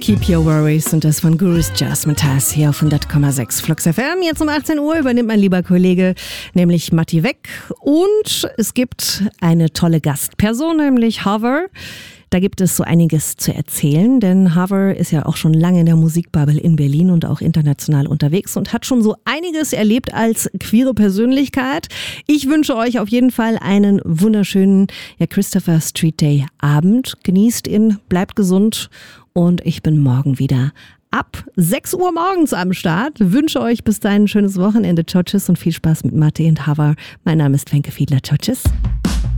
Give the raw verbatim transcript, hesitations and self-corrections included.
Keep Your Worries und das von Gurus Jazzmatazz hier auf hundert Komma sechs Flux F M. Jetzt um achtzehn Uhr übernimmt mein lieber Kollege, nämlich Matti Weck. Und es gibt eine tolle Gastperson, nämlich Hover. Da gibt es so einiges zu erzählen, denn Hover ist ja auch schon lange in der Musikbubble in Berlin und auch international unterwegs und hat schon so einiges erlebt als queere Persönlichkeit. Ich wünsche euch auf jeden Fall einen wunderschönen ja, Christopher Street Day Abend. Genießt ihn, bleibt gesund und ich bin morgen wieder ab sechs Uhr morgens am Start. Wünsche euch bis dahin ein schönes Wochenende. Ciao, tschüss und viel Spaß mit Matti und Hover. Mein Name ist Wenke Fiedler. Ciao, tschüss.